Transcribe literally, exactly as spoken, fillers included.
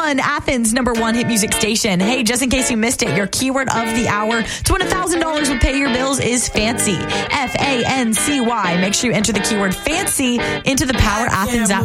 one, Athens, number one hit music station. Hey, just in case you missed it, your keyword of the hour to win one thousand dollars with Pay Your Bills is fancy. F A N C Y. Make sure you enter the keyword fancy into the Power Athens app.